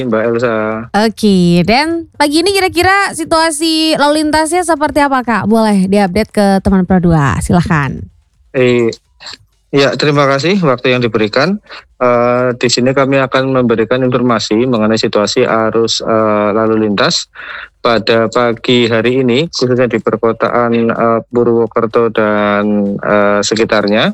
Mbak Elsa. Oke, dan pagi ini kira-kira situasi lalu lintasnya seperti apa Kak? Boleh diupdate ke teman Pro 2, silahkan. Ya, terima kasih waktu yang diberikan. Di sini kami akan memberikan informasi mengenai situasi arus lalu lintas pada pagi hari ini, khususnya di perkotaan Purwokerto dan sekitarnya.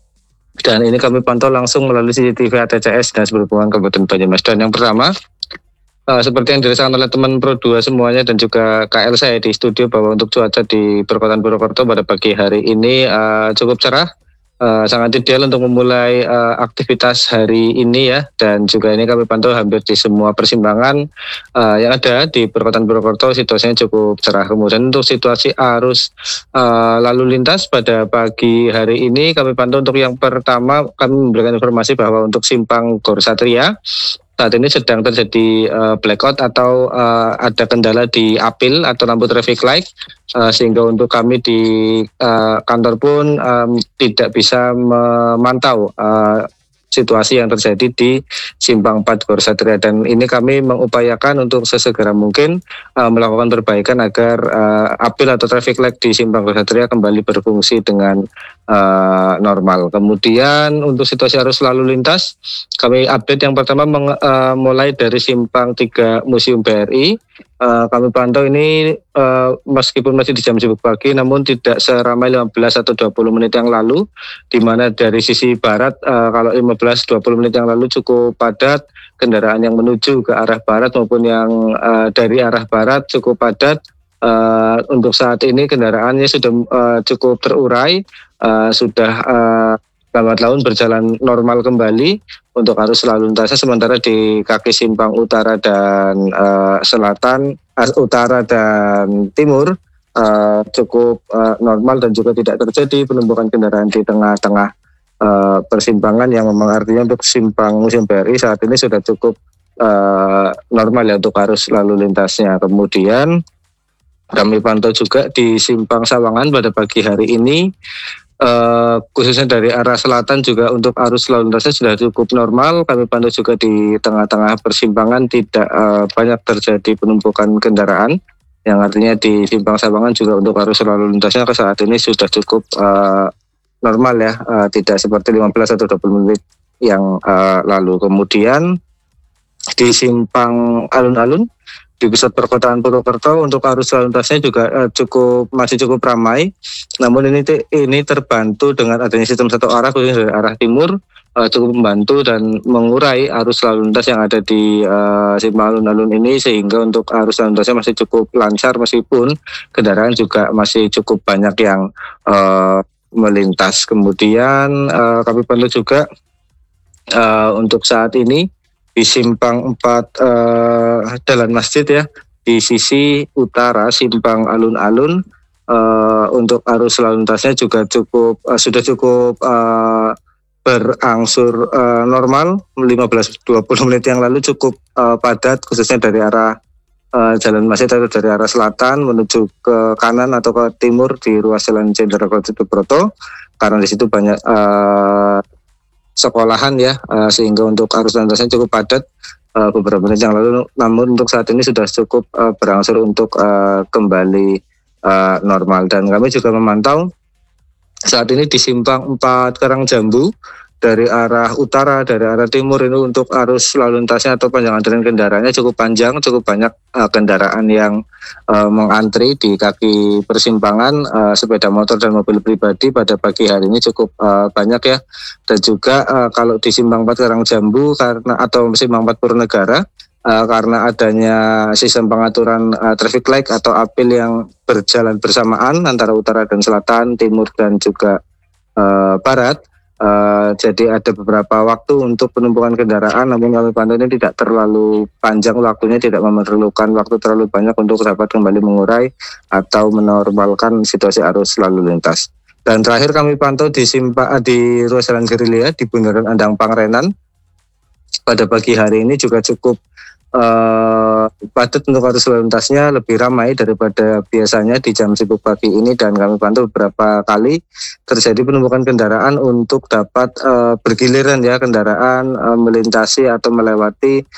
Dan ini kami pantau langsung melalui CCTV ATCS Dinas Perhubungan Kabupaten Banyumas. Dan yang pertama, seperti yang dirasakan oleh teman Pro 2 semuanya dan juga KL saya di studio, bahwa untuk cuaca di perkotaan Purwokerto pada pagi hari ini cukup cerah, sangat ideal untuk memulai aktivitas hari ini ya. Dan juga ini kami pantau hampir di semua persimpangan yang ada di perkotaan Purwokerto situasinya cukup cerah. Kemudian untuk situasi arus lalu lintas pada pagi hari ini kami pantau, untuk yang pertama kami memberikan informasi bahwa untuk simpang Gor Satria saat ini sedang terjadi blackout atau ada kendala di apil atau lampu traffic light, sehingga untuk kami di kantor pun tidak bisa memantau situasi yang terjadi di Simpang 4 Gor Satria. Dan ini kami mengupayakan untuk sesegera mungkin melakukan perbaikan agar apil atau traffic light di Simpang Gor Satria kembali berfungsi dengan normal. Kemudian untuk situasi arus lalu lintas kami update yang pertama mulai dari Simpang 3 Museum BRI. Kami pantau ini meskipun masih di jam sibuk pagi, namun tidak seramai 15 atau 20 menit yang lalu, di mana dari sisi barat kalau 15-20 menit yang lalu cukup padat, kendaraan yang menuju ke arah barat maupun yang dari arah barat cukup padat. Untuk saat ini kendaraannya sudah cukup terurai, sudah lambat laun berjalan normal kembali untuk arus lalu lintasnya. Sementara di kaki simpang utara dan selatan, utara dan timur cukup normal dan juga tidak terjadi penumpukan kendaraan di tengah-tengah persimpangan, yang memang artinya untuk simpang Museum BRI saat ini sudah cukup normal ya untuk arus lalu lintasnya. Kemudian kami pantau juga di simpang Sawangan pada pagi hari ini, khususnya dari arah selatan juga untuk arus lalu lintasnya sudah cukup normal. Kami pantau juga di tengah-tengah persimpangan tidak banyak terjadi penumpukan kendaraan, yang artinya di simpang Sawangan juga untuk arus lalu lintasnya ke saat ini sudah cukup normal ya, tidak seperti 15 atau 20 menit yang lalu. Kemudian di simpang alun-alun di pusat perkotaan Purwokerto untuk arus lalu lintasnya juga masih cukup ramai. Namun ini terbantu dengan adanya sistem satu arah, khususnya dari arah timur, cukup membantu dan mengurai arus lalu lintas yang ada di simpang alun-alun ini, sehingga untuk arus lalu lintasnya masih cukup lancar meskipun kendaraan juga masih cukup banyak yang melintas. Kemudian kami pantau juga untuk saat ini di simpang 4 Jalan Masjid ya, di sisi utara simpang alun-alun, untuk arus lalu lintasnya juga sudah cukup berangsur normal. 15-20 menit yang lalu cukup padat, khususnya dari arah Jalan Masjid atau dari arah selatan menuju ke kanan atau ke timur di ruas Jalan Jenderal Gatot Subroto, karena di situ banyak sekolahan ya, sehingga untuk arus lalu lintasnya cukup padat beberapa menit yang lalu. Namun untuk saat ini sudah cukup berangsur untuk kembali normal. Dan kami juga memantau saat ini di simpang 4 Karangjambu dari arah utara, dari arah timur, ini untuk arus lalu lintasnya atau panjang antrian kendaraannya cukup panjang, cukup banyak kendaraan yang mengantri di kaki persimpangan. Sepeda motor dan mobil pribadi pada pagi hari ini cukup banyak ya. Dan juga kalau di simpang 4 Karangjambu atau simpang 4 Purwonegara, karena adanya sistem pengaturan traffic light atau apil yang berjalan bersamaan antara utara dan selatan, timur dan juga barat, jadi ada beberapa waktu untuk penumpukan kendaraan, namun kami pantau ini tidak terlalu panjang waktunya, tidak memerlukan waktu terlalu banyak untuk dapat kembali mengurai atau menormalkan situasi arus lalu lintas. Dan terakhir kami pantau di ruas Jalan Gerilya di Bundaran Andang Pangrenan pada pagi hari ini juga cukup padat untuk arus lalu lintasnya, lebih ramai daripada biasanya di jam sibuk pagi ini. Dan kami pantau beberapa kali terjadi penumpukan kendaraan untuk dapat bergiliran ya, kendaraan melintasi atau melewati